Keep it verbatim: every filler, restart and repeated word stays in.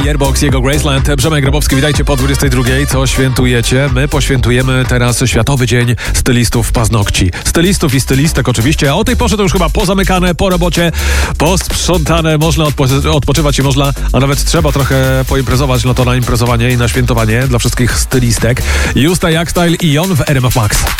Airbox, jego Graceland. Przemek Grabowski, witajcie po dwudziestej drugiej. Co świętujecie? My poświętujemy teraz Światowy Dzień Stylistów Paznokci. Stylistów i stylistek oczywiście, a o tej porze to już chyba pozamykane, po robocie, posprzątane, można odpo- odpoczywać i można, a nawet trzeba trochę poimprezować, no to na imprezowanie i na świętowanie dla wszystkich stylistek. Justa Jak Style i on w R M F Max.